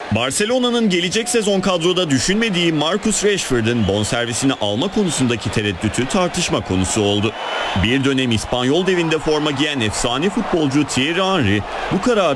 Barcelona'nın gelecek sezon kadroda düşünmediği Marcus Rashford'un bonservisini alma konusundaki tereddütü tartışma konusu oldu. Bir dönem İspanyol devinde forma giyen efsane futbolcu Thierry Henry bu kararı